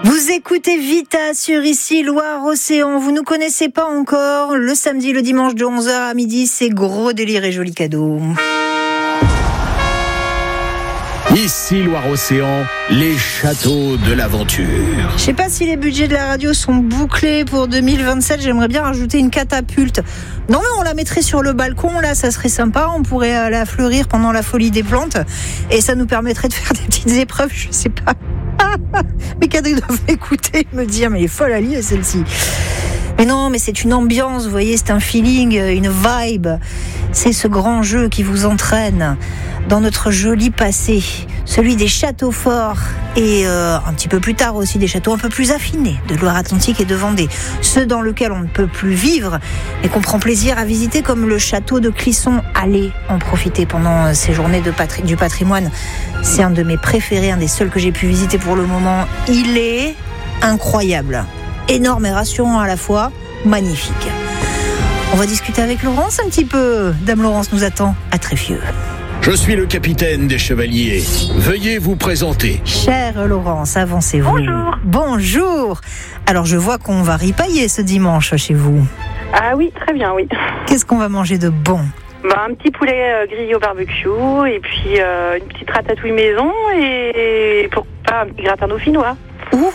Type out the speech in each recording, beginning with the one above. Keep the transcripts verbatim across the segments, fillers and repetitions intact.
Vous écoutez Vita sur Ici Loire-Océan. Vous ne connaissez pas encore. Le samedi, le dimanche de onze heures à midi, c'est gros délire et joli cadeau. Ici Loire-Océan, les châteaux de l'aventure. Je sais pas si les budgets de la radio sont bouclés pour deux mille vingt-sept. J'aimerais bien rajouter une catapulte. Non mais on la mettrait sur le balcon, là, ça serait sympa. On pourrait la fleurir pendant la folie des plantes. Et ça nous permettrait de faire des petites épreuves, je sais pas. Mes cadres doivent m'écouter, me dire, mais elle est folle à lire celle-ci. Mais non, mais c'est une ambiance, vous voyez, c'est un feeling, une vibe. C'est ce grand jeu qui vous entraîne dans notre joli passé, celui des châteaux forts et euh, un petit peu plus tard aussi des châteaux un peu plus affinés de Loire-Atlantique et de Vendée, ceux dans lesquels on ne peut plus vivre et qu'on prend plaisir à visiter, comme le château de Clisson. Allez en profiter pendant ces journées de patri- du patrimoine. C'est un de mes préférés, un des seuls que j'ai pu visiter pour le moment. Il est incroyable, énorme et rassurant à la fois, magnifique. On va discuter avec Laurence un petit peu. Dame Laurence nous attend à Tréfieux. Je suis le capitaine des chevaliers. Veuillez vous présenter. Chère Laurence, avancez-vous. Bonjour. Bonjour. Alors je vois qu'on va ripailler ce dimanche chez vous. Ah oui, très bien, oui. Qu'est-ce qu'on va manger de bon ? Bah, un petit poulet euh, grillé au barbecue et puis euh, une petite ratatouille maison et, et pourquoi pas un petit gratin dauphinois. Ouh,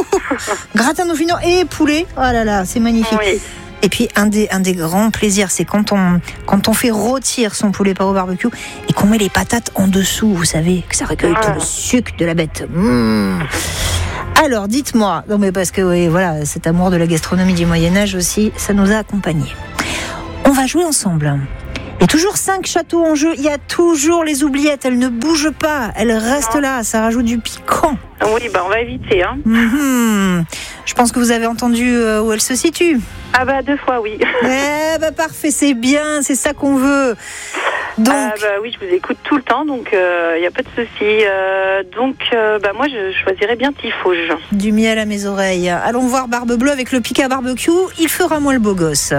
gratin dauphinois et poulet. Oh là là, c'est magnifique. Oui. Et puis un des, un des grands plaisirs, c'est quand on, quand on fait rôtir son poulet par au barbecue et qu'on met les patates en dessous, vous savez, que ça recueille Ah. tout le sucre de la bête. Mmh. Alors, dites-moi, non mais parce que oui, voilà, cet amour de la gastronomie du Moyen-Âge aussi, ça nous a accompagnés. On va jouer ensemble. Il y a toujours cinq châteaux en jeu, il y a toujours les oubliettes, elles ne bougent pas, elles restent là, ça rajoute du piquant. Oui, bah on va éviter, hein. Mmh. Je pense que vous avez entendu euh, où elles se situent. Ah bah deux fois, oui. Eh bah parfait, c'est bien, c'est ça qu'on veut. Donc, Ah bah oui, je vous écoute tout le temps, donc il euh, n'y a pas de souci. Euh, donc euh, bah moi je choisirais bien Tifauge. du miel à mes oreilles. Allons voir Barbe Bleue avec le pic à barbecue, il fera moins le beau gosse.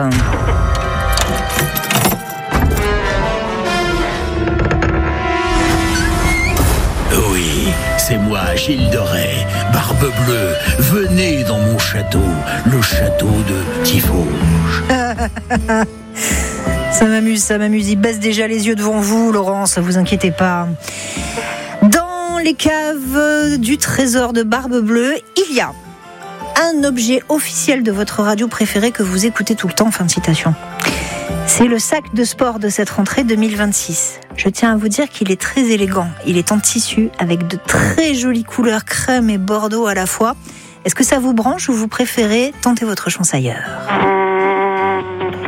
Oui, c'est moi, Gilles de Rais, Barbe Bleue. Venez dans mon château, le château de Tifauge. Ça m'amuse, ça m'amuse. Il baisse déjà les yeux devant vous, Laurence, vous inquiétez pas. Dans les caves du trésor de Barbe Bleue, il y a un objet officiel de votre radio préférée que vous écoutez tout le temps. Fin de citation. C'est le sac de sport de cette rentrée deux mille vingt-six. Je tiens à vous dire qu'il est très élégant. Il est en tissu avec de très jolies couleurs crème et bordeaux à la fois. Est-ce que ça vous branche ou vous préférez tenter votre chance ailleurs ? Hum,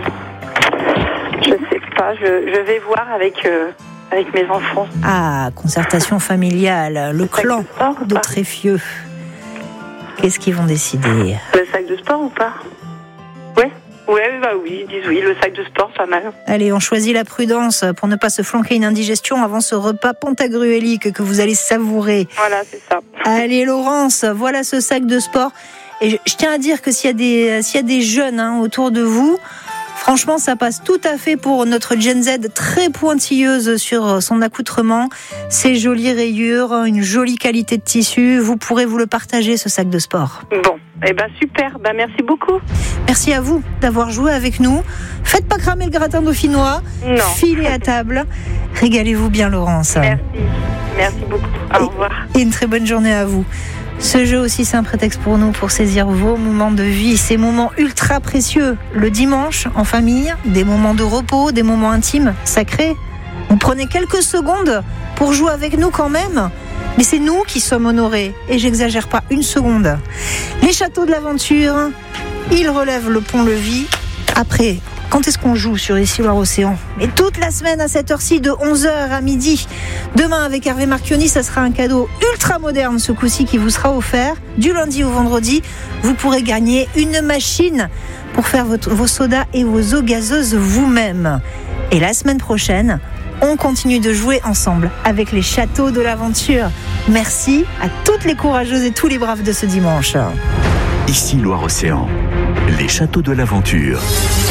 je sais pas, je, je vais voir avec, euh, avec mes enfants. Ah, concertation familiale, le sac clan de sport ou de pas Tréfieux. Qu'est-ce qu'ils vont décider ? Le sac de sport ou pas? Ouais. Ouais, bah oui, ils disent oui, le sac de sport, pas mal. Allez, on choisit la prudence pour ne pas se flanquer une indigestion avant ce repas pantagruélique que vous allez savourer. Voilà, c'est ça. Allez, Laurence, voilà ce sac de sport. Et je, je tiens à dire que s'il y a des, s'il y a des jeunes hein, autour de vous, franchement, ça passe tout à fait pour notre Gen Z très pointilleuse sur son accoutrement. Ces jolies rayures, une jolie qualité de tissu. Vous pourrez vous le partager, ce sac de sport. Bon, eh ben super, bah merci beaucoup. Merci à vous d'avoir joué avec nous. Faites pas cramer le gratin dauphinois. Non. Filez à table. Régalez-vous bien, Laurence. Merci, merci beaucoup. Au revoir. Et une très bonne journée à vous. Ce jeu aussi, c'est un prétexte pour nous pour saisir vos moments de vie, ces moments ultra précieux. Le dimanche, en famille, des moments de repos, des moments intimes, sacrés. Vous prenez quelques secondes pour jouer avec nous quand même. Mais c'est nous qui sommes honorés. Et j'exagère pas une seconde. Les châteaux de l'aventure, ils relèvent le pont-levis. Après, quand est-ce qu'on joue sur Ici Loire-Océan ? Mais toute la semaine à cette heure-ci, de onze heures à midi. Demain, avec Hervé Marchioni, ça sera un cadeau ultra moderne, ce coup-ci, qui vous sera offert. Du lundi au vendredi, vous pourrez gagner une machine pour faire votre, vos sodas et vos eaux gazeuses vous-même. Et la semaine prochaine, on continue de jouer ensemble avec les châteaux de l'aventure. Merci à toutes les courageuses et tous les braves de ce dimanche. Ici Loire-Océan, les châteaux de l'aventure.